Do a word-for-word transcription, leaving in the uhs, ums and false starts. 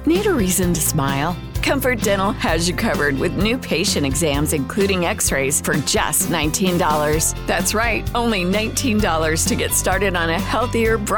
Need a reason to smile? Comfort Dental has you covered with new patient exams, including x-rays, for just nineteen dollars. That's right, only nineteen dollars to get started on a healthier, brighter